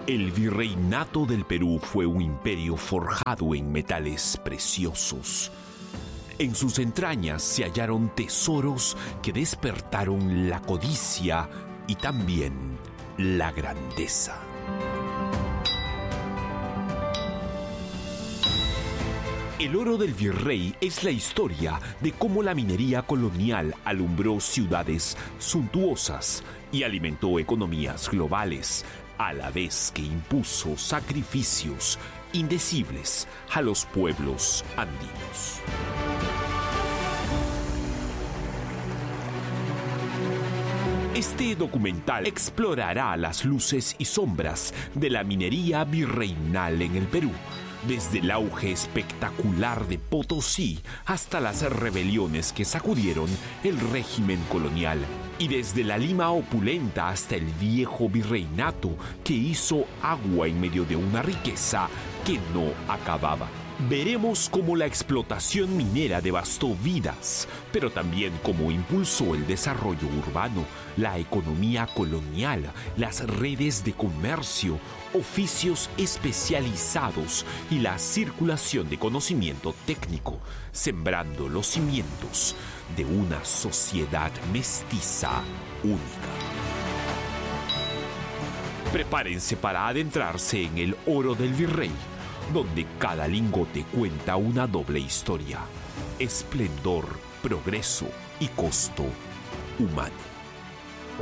El virreinato del Perú fue un imperio forjado en metales preciosos. En sus entrañas se hallaron tesoros que despertaron la codicia y también la grandeza. El oro del virrey es la historia de cómo la minería colonial alumbró ciudades suntuosas y alimentó economías globales, a la vez que impuso sacrificios indecibles a los pueblos andinos. Este documental explorará las luces y sombras de la minería virreinal en el Perú, desde el auge espectacular de Potosí hasta las rebeliones que sacudieron el régimen colonial, y desde la Lima opulenta hasta el viejo virreinato que hizo agua en medio de una riqueza que no acababa. Veremos cómo la explotación minera devastó vidas, pero también cómo impulsó el desarrollo urbano, la economía colonial, las redes de comercio, oficios especializados y la circulación de conocimiento técnico, sembrando los cimientos de una sociedad mestiza única. Prepárense para adentrarse en el oro del virrey, donde cada lingote cuenta una doble historia: esplendor, progreso y costo humano.